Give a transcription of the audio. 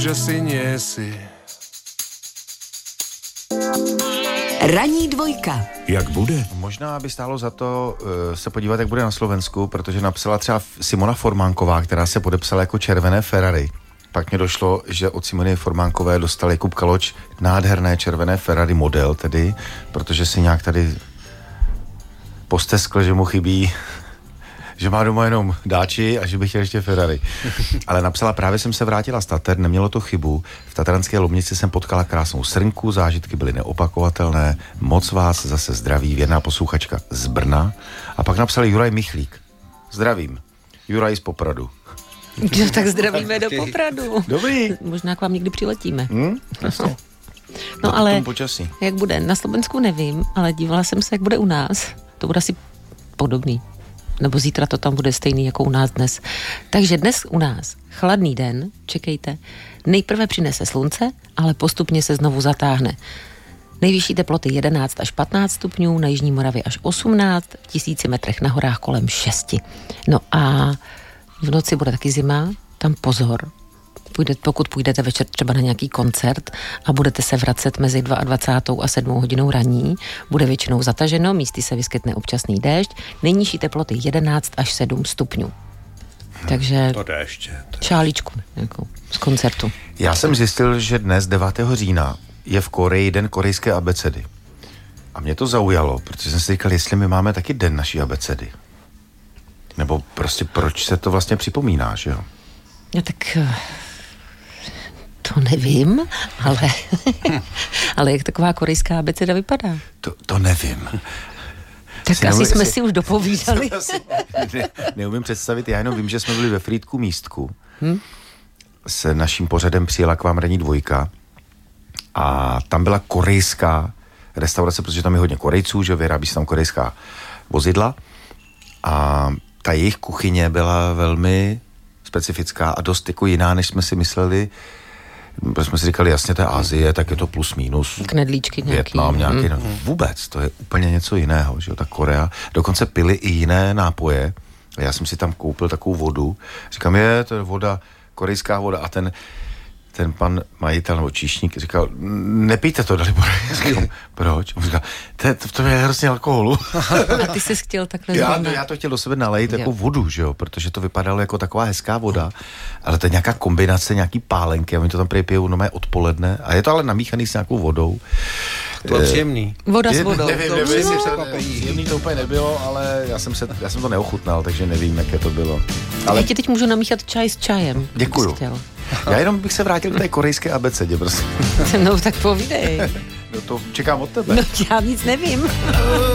už asi nie si. Ranní dvojka. Jak bude? Možná by stálo za to se podívat, jak bude na Slovensku, protože napsala třeba Simona Formánková, která se podepsala jako červené Ferrari. Pak mě došlo, že od Simony Formánkové dostal Jakub Kaloč nádherné červené Ferrari model, tedy, protože si nějak tady posteskl, že mu chybí, že má doma jenom dáči a že bych chtěl ještě Ferrari. Ale napsala, právě jsem se vrátila z Tater, nemělo to chybu. V tatranské Lomnici jsem potkala krásnou srnku, zážitky byly neopakovatelné. Moc vás zase zdraví, věrná posluchačka z Brna. A pak napsal Juraj Michlík. Zdravím. Juraj z Popradu. No, tak zdravíme do Popradu. Dobrý. Možná k vám někdy přiletíme. Jasně. No ale počasí. jak bude? Na Slovensku nevím, ale dívala jsem se, jak bude u nás. To bude asi podobný. Nebo zítra to tam bude stejný jako u nás dnes. Takže dnes u nás chladný den, čekejte, nejprve přinese slunce, ale postupně se znovu zatáhne. Nejvyšší teploty 11 až 15 stupňů, na Jižní Moravě až 18, v 1000 metrech na horách kolem 6. No a v noci bude taky zima, tam pozor. Pokud půjdete večer třeba na nějaký koncert a budete se vracet mezi 22. a 7 hodinou raní, bude většinou zataženo, místy se vyskytne občasný déšť, nejnižší teploty 11 až 7 stupňů. Takže To jde ještě. šáličku jako z koncertu. Já jsem zjistil, že dnes 9. října je v Koreji den korejské abecedy. A mě to zaujalo, protože jsem si říkal, jestli my máme taky den naší abecedy. Nebo prostě proč se to vlastně připomíná, že jo? No tak to nevím, ale jak taková korejská abeceda vypadá? To nevím. Tak asi jsme si už dopovídali. Neumím představit, já jenom vím, že jsme byli ve Frýdku Místku. S naším pořadem přijela k vám ranní dvojka a tam byla korejská restaurace, protože tam je hodně Korejců, že vyrábí se tam korejská vozidla a ta jejich kuchyně byla velmi specifická a dost jako jiná, než jsme si mysleli. Protože jsme si říkali, jasně, to je Asie, tak je to plus minus. Knedlíčky nějaký. Vietnam nějaký, no, vůbec, to je úplně něco jiného, že jo, ta Korea. Dokonce pili i jiné nápoje. A já jsem si tam koupil takovou vodu. Říkám, to je voda, korejská voda. A ten pan majitel nebo číšník říkal, nepijte to, Dalibore. Říkám, proč? On říkal, to je hrozně alkoholu. A ty jsi chtěl takhle Já to chtěl do sebe nalejt jako vodu, že jo, protože to vypadalo jako taková hezká voda, ale to je nějaká kombinace, nějaký pálenky a oni to tam pijou no odpoledne a je to ale namíchaný s nějakou vodou. To je příjemný. Voda s vodou. Nevím, příjemný to úplně nebylo, ale já jsem to neochutnal, takže nevím, jaké to bylo. Ale já ti teď můžu namíchat čaj s čajem. Děkuju. Já jenom bych se vrátil k té korejské abecedě, prosím. No tak povídej. No to čekám od tebe. No já nic nevím.